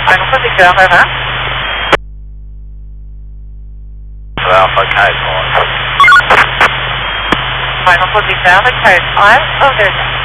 Final for Victor, over. Alpha Code 5. Final for Victor, code 5, over.